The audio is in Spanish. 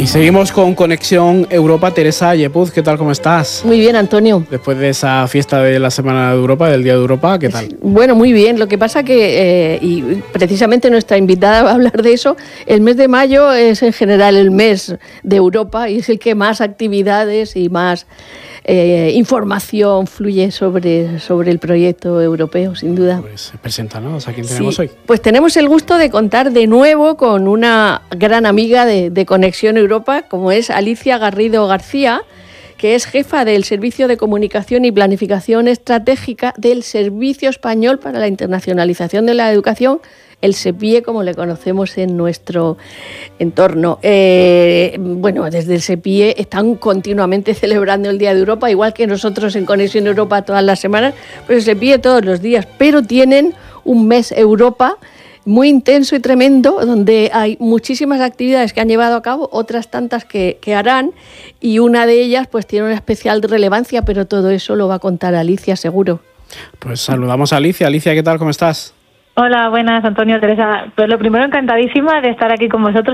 Y seguimos con Conexión Europa. Teresa Yepuz, ¿qué tal? ¿Cómo estás? Muy bien, Antonio. Después de esa fiesta de la Semana de Europa, del Día de Europa, ¿qué tal? Bueno, muy bien. Lo que pasa que, y precisamente nuestra invitada va a hablar de eso, el mes de mayo es en general el mes de Europa y es el que más actividades y más información fluye sobre el proyecto europeo, sin duda. Pues preséntanos, ¿a quién tenemos hoy? Pues tenemos el gusto de contar de nuevo con una gran amiga de Conexión Europa, como es Alicia Garrido García, que es jefa del Servicio de Comunicación y Planificación Estratégica del Servicio Español para la Internacionalización de la Educación, el SEPIE, como le conocemos en nuestro entorno. Bueno, desde el SEPIE están continuamente celebrando el Día de Europa, igual que nosotros en Conexión Europa todas las semanas, pero el SEPIE todos los días, pero tienen un mes Europa muy intenso y tremendo, donde hay muchísimas actividades que han llevado a cabo, otras tantas que harán, y una de ellas pues tiene una especial relevancia, pero todo eso lo va a contar Alicia, seguro. Pues saludamos a Alicia. Alicia, ¿qué tal? ¿Cómo estás? Hola, buenas, Antonio, Teresa. Pues lo primero, encantadísima de estar aquí con vosotros